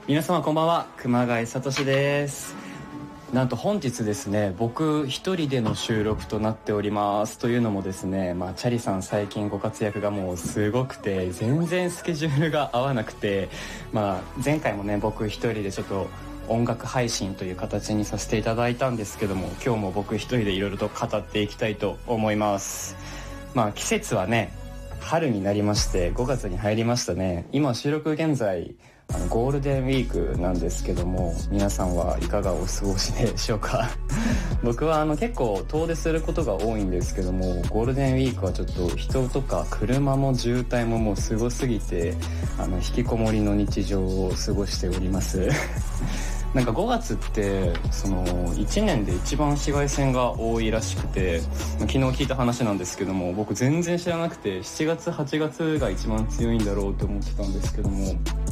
皆様こんばんは、熊谷聡です。なんと本日ですね、僕一人での収録となっております。というのもですね、チャリさん最近ご活躍がもうすごくて、全然スケジュールが合わなくて、前回もね、僕一人でちょっと音楽配信という形にさせていただいたんですけども、今日も僕一人でいろいろと語っていきたいと思います。季節はね、春になりまして5月に入りましたね。今収録現在ゴールデンウィークなんですけども、皆さんはいかがお過ごしでしょうか僕は結構遠出することが多いんですけども、ゴールデンウィークはちょっと人とか車も渋滞ももうすごすぎて引きこもりの日常を過ごしておりますなんか5月って1年で一番紫外線が多いらしくて、昨日聞いた話なんですけども、僕全然知らなくて7月8月が一番強いんだろうと思ってたんですけども、